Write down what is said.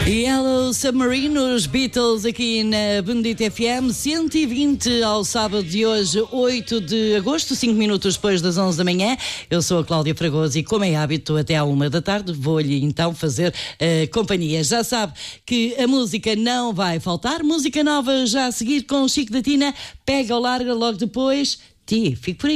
Yellow Submarine, os Beatles aqui na Benedito FM 120 ao sábado de hoje, 8 de agosto, 5 minutos depois das 11 da manhã. Eu sou a Cláudia Fragoso e, como é hábito, até à 1 da tarde vou-lhe então fazer companhia. Já sabe que a música não vai faltar, música nova já a seguir com Chico da Tina, pega ou larga logo depois. Fico por aí.